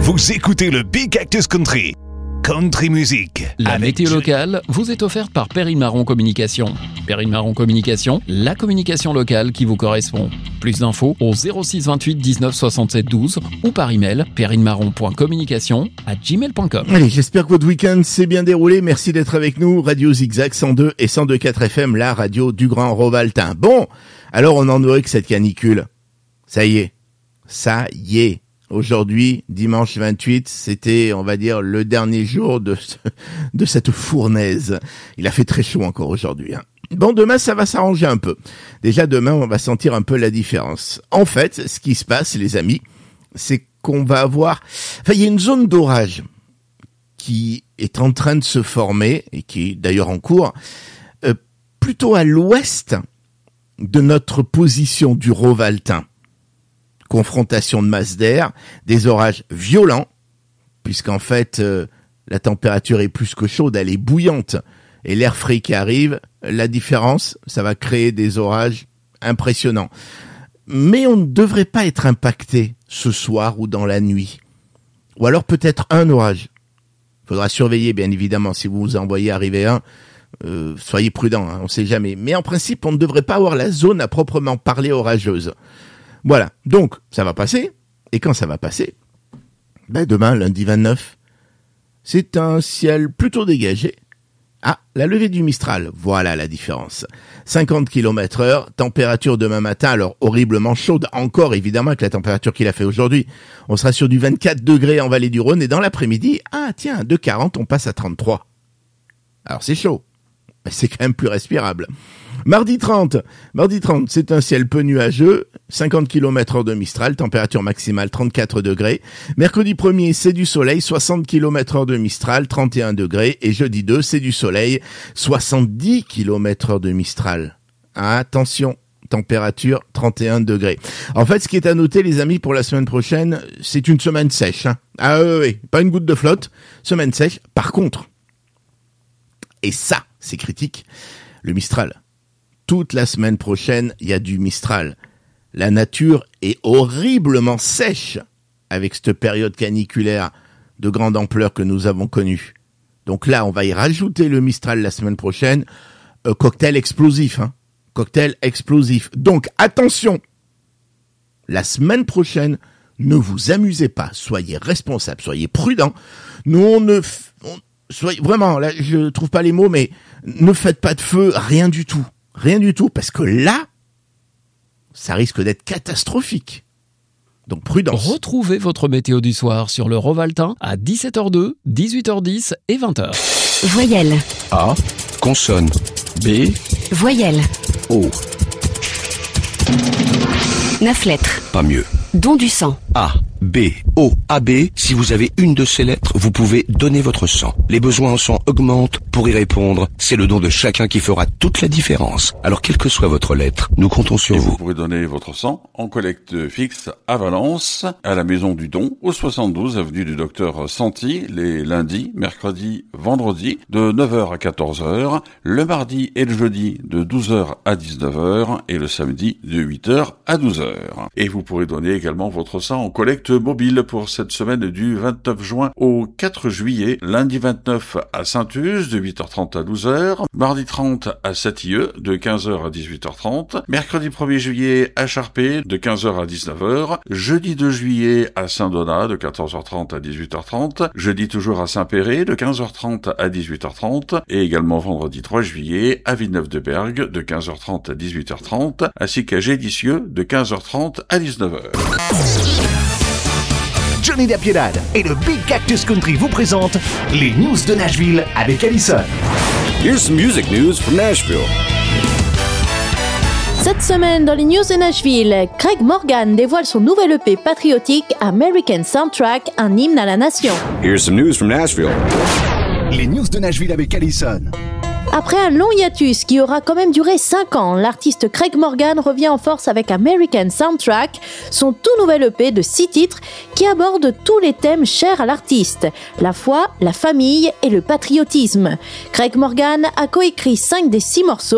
Vous écoutez le Big Cactus Country. Country Music. La météo locale vous est offerte par Perrine Marron Communication. Perrine Marron Communication, la communication locale qui vous correspond. Plus d'infos au 06 28 19 67 12 ou par email perrinemarron.communication@gmail.com. Allez, j'espère que votre week-end s'est bien déroulé. Merci d'être avec nous. Radio Zigzag 102 et 102.4 FM, la radio du Grand Rovaltin. Bon, alors on en aurait que cette canicule. Ça y est. Aujourd'hui, dimanche 28, c'était, on va dire, le dernier jour de cette fournaise. Il a fait très chaud encore aujourd'hui. Bon, demain, ça va s'arranger un peu. Déjà, demain, on va sentir un peu la différence. En fait, ce qui se passe, les amis, c'est qu'on va avoir... Enfin, il y a une zone d'orage qui est en train de se former, et qui est d'ailleurs en cours, plutôt à l'ouest de notre position du Rovaltin. Confrontation de masse d'air, des orages violents, puisqu'en fait, la température est plus que chaude, elle est bouillante, et l'air frais qui arrive, la différence, ça va créer des orages impressionnants. Mais on ne devrait pas être impacté ce soir ou dans la nuit. Ou alors peut-être un orage. Il faudra surveiller, bien évidemment, si vous vous en voyez arriver un, soyez prudents, on ne sait jamais. Mais en principe, on ne devrait pas avoir la zone à proprement parler orageuse. Voilà, donc ça va passer, et quand ça va passer, demain, lundi 29, c'est un ciel plutôt dégagé. Ah, la levée du Mistral, voilà la différence. 50 km/h, température demain matin, alors horriblement chaude, encore évidemment avec la température qu'il a fait aujourd'hui. On sera sur du 24 degrés en vallée du Rhône, et dans l'après-midi, de 40, on passe à 33. Alors c'est chaud, mais c'est quand même plus respirable. Mardi 30, c'est un ciel peu nuageux, 50 km/h de Mistral, température maximale 34 degrés. Mercredi 1er, c'est du soleil, 60 km/h de Mistral, 31 degrés. Et jeudi 2, c'est du soleil, 70 km/h de Mistral. Attention, température 31 degrés. En fait, ce qui est à noter, les amis, pour la semaine prochaine, c'est une semaine sèche. Oui, pas une goutte de flotte, semaine sèche. Par contre, et ça, c'est critique, le Mistral. Toute la semaine prochaine, il y a du Mistral. La nature est horriblement sèche avec cette période caniculaire de grande ampleur que nous avons connue. Donc là, on va y rajouter le Mistral la semaine prochaine. Cocktail explosif, Cocktail explosif. Donc, attention! La semaine prochaine, ne vous amusez pas. Soyez responsables, soyez prudents. Soyez, vraiment, là, je trouve pas les mots, mais ne faites pas de feu, rien du tout. Rien du tout, parce que là, ça risque d'être catastrophique. Donc prudence. Retrouvez votre météo du soir sur le Rovaltin à 17h02, 18h10 et 20h. Voyelle. A. Consonne. B. Voyelle. O. 9 lettres. Pas mieux. Don du sang. A, B, O, AB. Si vous avez une de ces lettres, vous pouvez donner votre sang. Les besoins en sang augmentent. Pour y répondre, c'est le don de chacun qui fera toute la différence. Alors, quelle que soit votre lettre, nous comptons sur vous. Vous pourrez donner votre sang en collecte fixe à Valence, à la Maison du Don, au 72 avenue du Docteur Santi, les lundis, mercredis, vendredis, de 9h à 14h, le mardi et le jeudi, de 12h à 19h, et le samedi, de 8h à 12h. Et vous pourrez donner également votre sang en collecte mobile pour cette semaine du 29 juin au 4 juillet, lundi 29 à Saint-Uz, de 8h30 à 12h, mardi 30 à Satilleux, de 15h à 18h30, mercredi 1er juillet à Charpé, de 15h à 19h, jeudi 2 juillet à Saint-Donat, de 14h30 à 18h30, jeudi toujours à Saint-Péret, de 15h30 à 18h30, et également vendredi 3 juillet à Villeneuve-de-Bergue, de 15h30 à 18h30, ainsi qu'à Gédicieux, de 15h30 à 19h. Johnny Lapiedade et le Big Cactus Country vous présentent les news de Nashville avec Allison. Here's some music news from Nashville. Cette semaine, dans les news de Nashville, Craig Morgan dévoile son nouvel EP patriotique American Soundtrack, un hymne à la nation. Here's some news from Nashville. Les news de Nashville avec Allison. Après un long hiatus qui aura quand même duré 5 ans, l'artiste Craig Morgan revient en force avec American Soundtrack, son tout nouvel EP de 6 titres qui aborde tous les thèmes chers à l'artiste, la foi, la famille et le patriotisme. Craig Morgan a coécrit 5 des 6 morceaux